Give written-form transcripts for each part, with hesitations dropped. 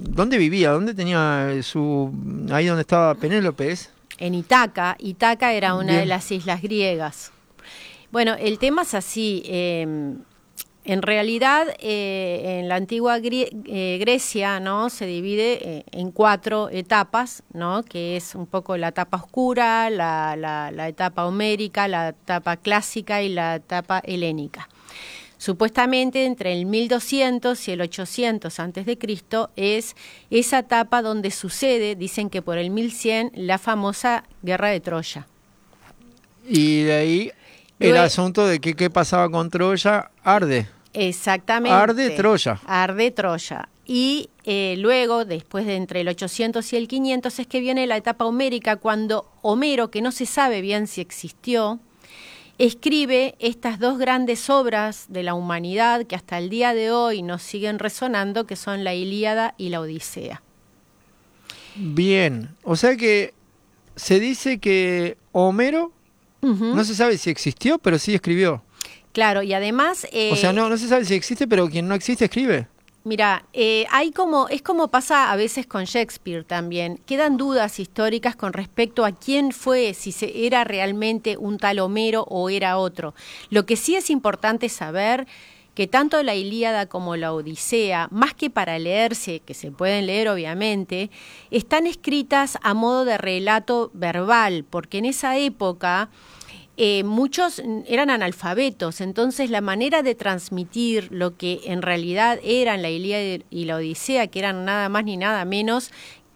¿Dónde vivía? ¿Dónde tenía ahí donde estaba Penélope? En Ítaca. Ítaca era una de Bien. las islas griegas. Bueno, el tema es así. En realidad, en la antigua Grecia, ¿no? Se divide en 4 etapas, ¿no? Que es un poco la etapa oscura, la etapa homérica, la etapa clásica y la etapa helénica. Supuestamente entre el 1200 y el 800 antes de Cristo es esa etapa donde sucede, dicen que por el 1100, la famosa guerra de Troya. Y de ahí el asunto de que qué pasaba con Troya arde. Exactamente. Arde Troya. Arde Troya. Y luego, después de entre el 800 y el 500, es que viene la etapa homérica, cuando Homero, que no se sabe bien si existió, escribe estas 2 grandes obras de la humanidad que hasta el día de hoy nos siguen resonando, que son la Ilíada y la Odisea. Bien, o sea que se dice que Homero, no se sabe si existió, pero sí escribió. Claro, y además... o sea, no se sabe si existe, pero quien no existe escribe. Mira, es como pasa a veces con Shakespeare también. Quedan dudas históricas con respecto a quién fue, si era realmente un tal Homero o era otro. Lo que sí es importante saber que tanto la Ilíada como la Odisea, más que para leerse, que se pueden leer obviamente, están escritas a modo de relato verbal, porque en esa época... muchos eran analfabetos, entonces la manera de transmitir lo que en realidad eran la Ilíada y la Odisea, que eran nada más ni nada menos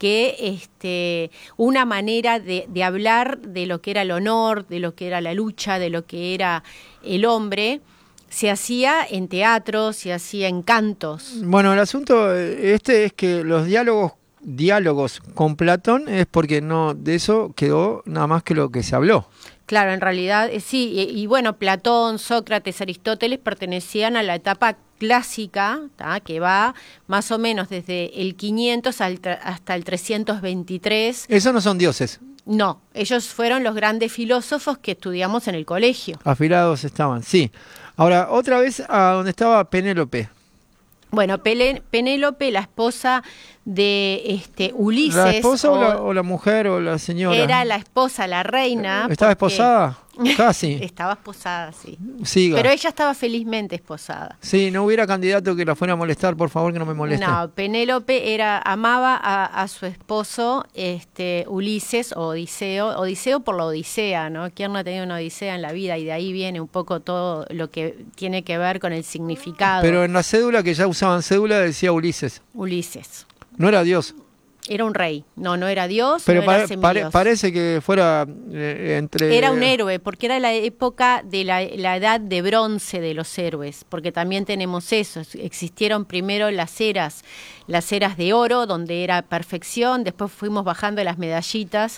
que una manera de hablar de lo que era el honor, de lo que era la lucha, de lo que era el hombre, se hacía en teatro, se hacía en cantos. Bueno, el asunto es que los diálogos con Platón es porque no de eso quedó nada más que lo que se habló. Claro, en realidad sí, y bueno, Platón, Sócrates, Aristóteles pertenecían a la etapa clásica, ¿tá? Que va más o menos desde el 500 hasta el 323. Esos no son dioses. No, ellos fueron los grandes filósofos que estudiamos en el colegio. Afilados estaban, sí. Ahora, otra vez a donde estaba Penélope. Bueno, Penélope, la esposa de Ulises. ¿La esposa o la mujer o la señora? Era la esposa, la reina. ¿Estaba esposada? Casi. Estaba esposada, sí. Siga. Pero ella estaba felizmente esposada. Sí, no hubiera candidato que la fuera a molestar, por favor, que no me moleste. No, Penélope amaba a su esposo Ulises o Odiseo. Odiseo por la Odisea, ¿no? ¿Quién no ha tenido una Odisea en la vida? Y de ahí viene un poco todo lo que tiene que ver con el significado. Pero en la cédula, que ya usaban cédula, decía Ulises. Ulises. No era Dios. Era un rey. No era Dios, pero no era semidios. Parece que fuera entre... Era un héroe, porque era la época de la edad de bronce de los héroes, porque también tenemos eso. Existieron primero las eras de oro, donde era perfección, después fuimos bajando las medallitas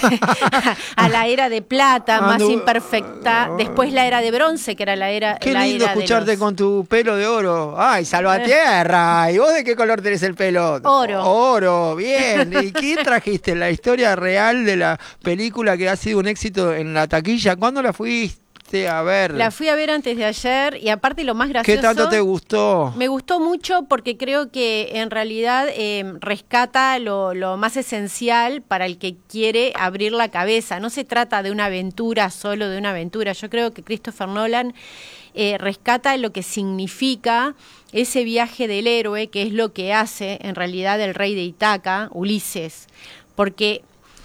a la era de plata, más imperfecta, después la era de bronce, que era la era... Qué lindo escucharte con tu pelo de oro. ¡Ay, Salvatierra! ¿Y vos de qué color tenés el pelo? Oro. Oro, bien. ¿Y qué trajiste? ¿La historia real de la película que ha sido un éxito en la taquilla? ¿Cuándo la fuiste a ver? La fui a ver antes de ayer y aparte lo más gracioso... ¿Qué tanto te gustó? Me gustó mucho porque creo que en realidad rescata lo más esencial para el que quiere abrir la cabeza. No se trata de una aventura, solo de una aventura. Yo creo que Christopher Nolan rescata lo que significa ese viaje del héroe, que es lo que hace en realidad el rey de Ítaca, Ulises, porque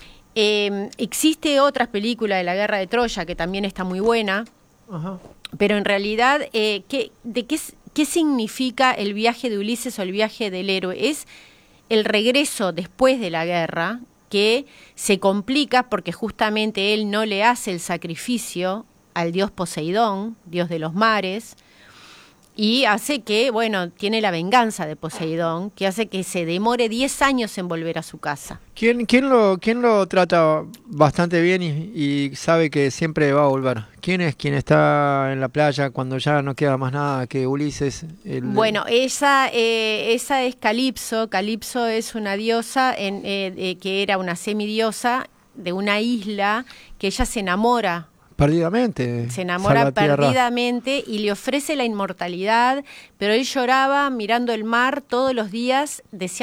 existe otras películas de la Guerra de Troya que también está muy buena. Ajá. Pero en realidad, ¿qué significa el viaje de Ulises o el viaje del héroe? Es el regreso después de la guerra, que se complica porque justamente él no le hace el sacrificio al dios Poseidón, dios de los mares, y hace que, bueno, tiene la venganza de Poseidón, que hace que se demore 10 años en volver a su casa. ¿Quién lo trata bastante bien y sabe que siempre va a volver? ¿Quién es quien está en la playa cuando ya no queda más nada que Ulises? Bueno, esa es Calipso. Calipso es una diosa que era una semidiosa de una isla que ella se enamora. Perdidamente. Se enamora perdidamente y le ofrece la inmortalidad, pero él lloraba mirando el mar todos los días, deseando